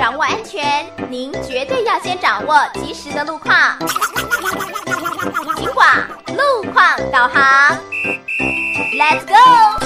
掌握安全，您绝对要先掌握及时的路况。警广路况导航 ，Let's go！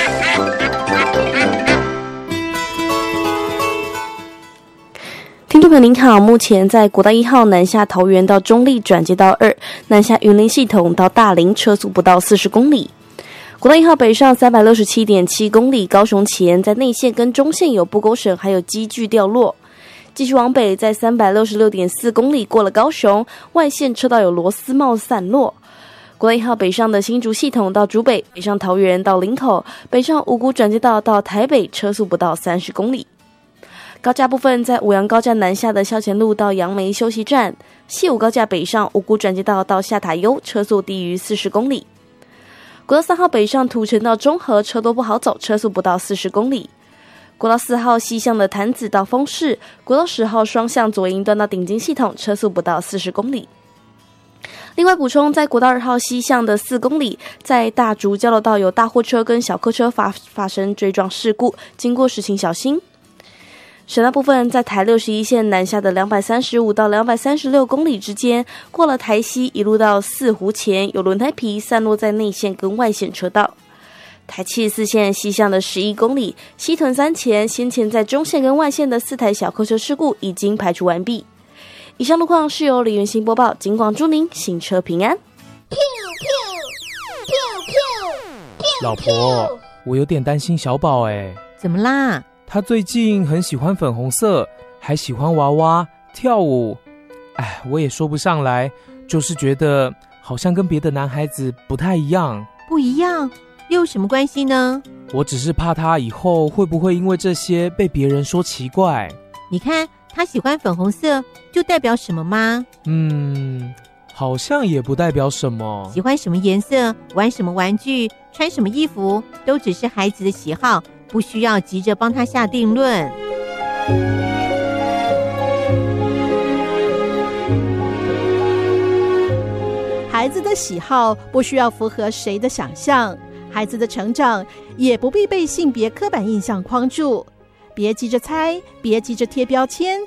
听众朋友您好，目前在国道1号南下桃园到中坜转接道2，南下云林系统到大林车速不到40公里。国道1号北上 367.7 公里，高雄前在内线跟中线有不勾绳，还有机具掉落。继续往北，在 366.4 公里过了高雄，外线车道有螺丝帽散落。国道1号北上的新竹系统到竹北，北上桃园到林口，北上五股转接道到台北，车速不到30公里。高架部分，在五杨高架南下的校前路到杨梅休息站，西武高架北上五股转接道到下塔悠，车速低于40公里。国道3号北上土城到中和，车多不好走，车速不到40公里。国道4号西向的潭子到丰市，国道10号双向左营段到顶金系统，车速不到40公里。另外补充，在国道2号西向的4公里，在大竹交流道有大货车跟小客车发生追撞事故，经过时请小心。省道部分，在台61线南下的235到236公里之间，过了台西一路到四湖前，有轮胎皮散落在内线跟外线车道。台74线西向的11公里，西屯3前先前在中线跟外线的4台小客车事故已经排除完毕。以上路况是由李元兴播报，警广祝您行车平安。 老婆，我有点担心小宝怎么啦？ 他最近很喜欢粉红色，还喜欢娃娃跳舞。我也说不上来，就是觉得好像跟别的男孩子不太一样。 不一样？又有什么关系呢？ 我只是怕他以后会不会因为这些被别人说奇怪。 你看他喜欢粉红色，就代表什么吗？ 好像也不代表什么。 喜欢什么颜色，玩什么玩具，穿什么衣服，都只是孩子的喜好，不需要急着帮他下定论。 孩子的喜好不需要符合谁的想象，孩子的成长也不必被性别刻板印象框住。别急着猜，别急着贴标签，